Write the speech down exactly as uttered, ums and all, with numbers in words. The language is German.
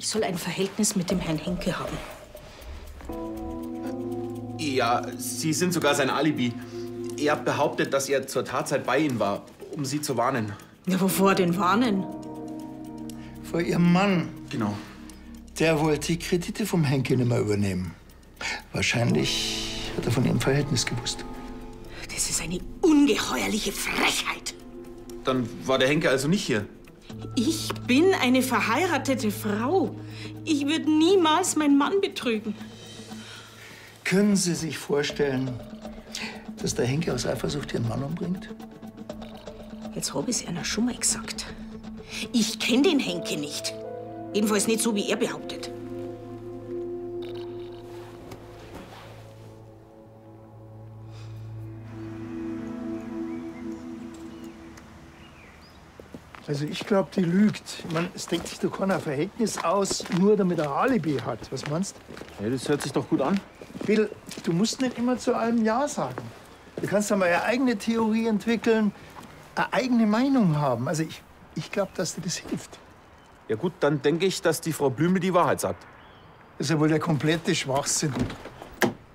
Ich soll ein Verhältnis mit dem Herrn Henke haben. Ja, Sie sind sogar sein Alibi. Er hat behauptet, dass er zur Tatzeit bei Ihnen war, um Sie zu warnen. Ja, wovor denn warnen? Vor Ihrem Mann. Genau. Der wollte die Kredite vom Henke nicht mehr übernehmen. Wahrscheinlich hat er von Ihrem Verhältnis gewusst. Das ist eine ungeheuerliche Frechheit. Dann war der Henke also nicht hier. Ich bin eine verheiratete Frau. Ich würde niemals meinen Mann betrügen. Können Sie sich vorstellen, dass der Henke aus Eifersucht Ihren Mann umbringt? Jetzt habe ich es einer schon mal gesagt. Ich kenne den Henke nicht. Jedenfalls nicht so, wie er behauptet. Also ich glaube, die lügt. Ich mein, es denkt sich doch keiner ein Verhältnis aus, nur damit er ein Alibi hat. Was meinst Ja, das hört sich doch gut an. du? Bill, du musst nicht immer zu allem Ja sagen. Du kannst ja mal eine eigene Theorie entwickeln, eine eigene Meinung haben. Also ich, ich glaube, dass dir das hilft. Ja gut, dann denke ich, dass die Frau Blümel die Wahrheit sagt. Das ist ja wohl der komplette Schwachsinn.